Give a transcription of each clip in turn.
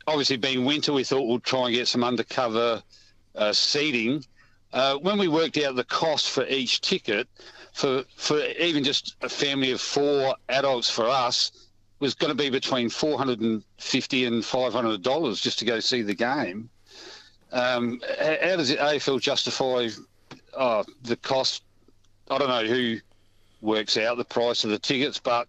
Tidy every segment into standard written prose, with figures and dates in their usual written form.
obviously being winter, we thought we'd try and get some undercover seating. When we worked out the cost for each ticket, for even just a family of 4 adults for us, was going to be between $450 and $500 just to go see the game. How does the AFL justify the cost? I don't know who works out the price of the tickets, but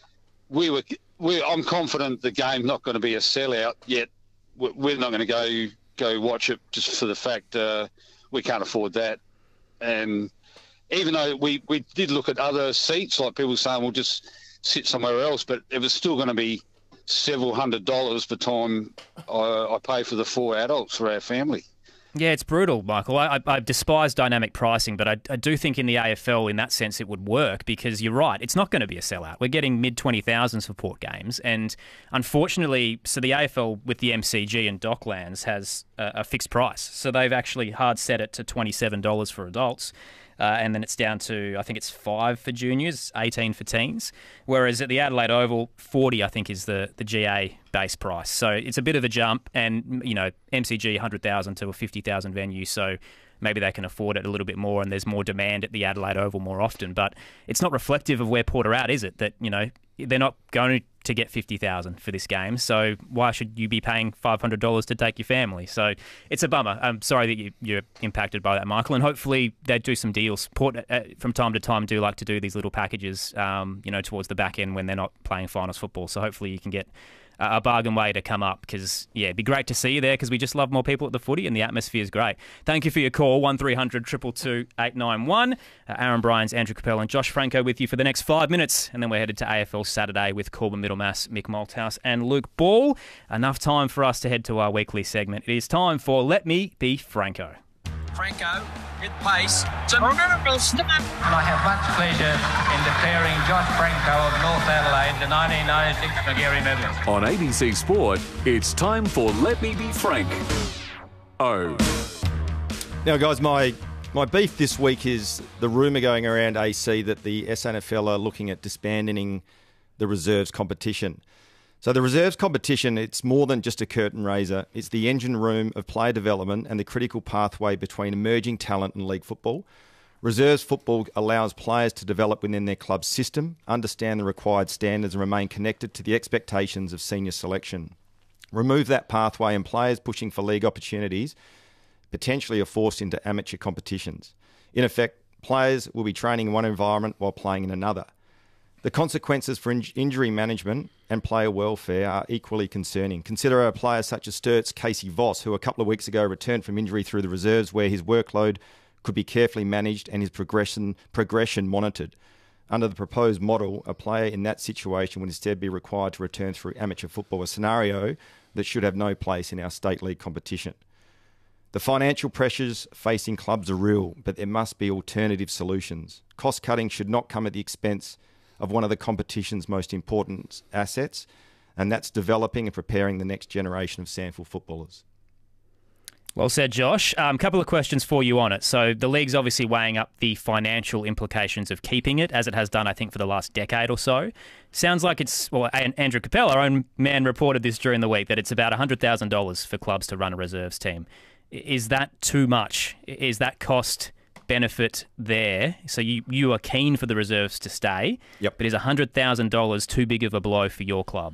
I'm confident the game's not going to be a sellout, yet we're not going to go watch it just for the fact we can't afford that. And even though we did look at other seats, like people saying we'll just sit somewhere else, but it was still going to be several $100s by the time I pay for the 4 adults for our family. Yeah, it's brutal, Michael. I despise dynamic pricing, but I do think in the AFL, in that sense, it would work because you're right. It's not going to be a sellout. We're getting mid-20,000s for Port games. And unfortunately, so the AFL with the MCG and Docklands has a fixed price. So they've actually hard set it to $27 for adults. And then it's down to, I think it's $5 for juniors, $18 for teens. Whereas at the Adelaide Oval, $40, I think, is the GA base price. So it's a bit of a jump. And, you know, MCG, 100,000 to a 50,000 venue. So maybe they can afford it a little bit more and there's more demand at the Adelaide Oval more often. But it's not reflective of where Port are at, is it? That, you know, they're not going to get 50,000 for this game. So why should you be paying $500 to take your family? So it's a bummer. I'm sorry that you're impacted by that, Michael. And hopefully they do some deals. Port, from time to time, do like to do these little packages, towards the back end when they're not playing finals football. So hopefully you can get a bargain way to come up because, yeah, it'd be great to see you there because we just love more people at the footy and the atmosphere is great. Thank you for your call, 1300 222 891. Aaron Bryans, Andrew Capel and Josh Franco with you for the next 5 minutes and then we're headed to AFL Saturday with Corbin Middlemass, Mick Malthouse and Luke Ball. Enough time for us to head to our weekly segment. It is time for Let Me Be Franco. Franco, with pace, it's a miracle start. And I have much pleasure in declaring Josh Franco of North Adelaide the 1996 Magarey medalist. On ABC Sport, it's time for Let Me Be Frank. Now, guys, my beef this week is the rumour going around AC that the SANFL are looking at disbanding the reserves competition. So the reserves competition, it's more than just a curtain raiser. It's the engine room of player development and the critical pathway between emerging talent and league football. Reserves football allows players to develop within their club's system, understand the required standards and remain connected to the expectations of senior selection. Remove that pathway and players pushing for league opportunities potentially are forced into amateur competitions. In effect, players will be training in one environment while playing in another. The consequences for injury management and player welfare are equally concerning. Consider a player such as Sturt's Casey Voss, who a couple of weeks ago returned from injury through the reserves where his workload could be carefully managed and his progression monitored. Under the proposed model, a player in that situation would instead be required to return through amateur football, a scenario that should have no place in our state league competition. The financial pressures facing clubs are real, but there must be alternative solutions. Cost cutting should not come at the expense of one of the competition's most important assets, and that's developing and preparing the next generation of SANFL footballers. Well said, Josh. A couple of questions for you on it. So the league's obviously weighing up the financial implications of keeping it, as it has done, I think, for the last decade or so. Sounds like it's, well, Andrew Capel, our own man, reported this during the week, that it's about $100,000 for clubs to run a reserves team. Is that too much? Is that cost benefit there? So you are keen for the reserves to stay, yep. But is $100,000 too big of a blow for your club?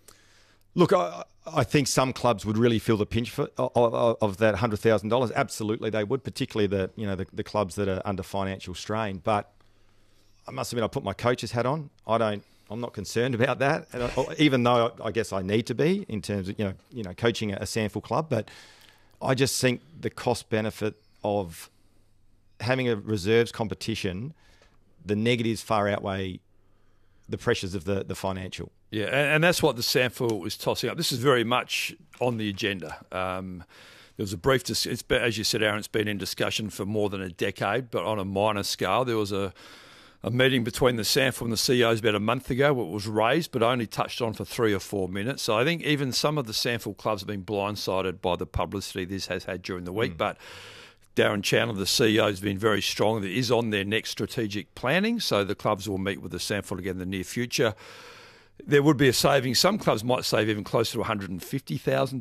Look, I think some clubs would really feel the pinch of that $100,000. Absolutely, they would, particularly the clubs that are under financial strain. But I must admit, I put my coach's hat on. I'm not concerned about that, even though I guess I need to be in terms of coaching a SANFL club. But I just think the cost benefit of having a reserves competition, the negatives far outweigh the pressures of the financial. Yeah, and that's what the SANFL is tossing up. This is very much on the agenda. There was a brief, as you said, Aaron, it's been in discussion for more than a decade, but on a minor scale. There was a meeting between the SANFL and the CEOs about a month ago where it was raised, but only touched on for 3 or 4 minutes. So I think even some of the SANFL clubs have been blindsided by the publicity this has had during the week, but Darren Chandler, the CEO, has been very strong. That is on their next strategic planning, so the clubs will meet with the SANFL again in the near future. There would be a saving. Some clubs might save even closer to $150,000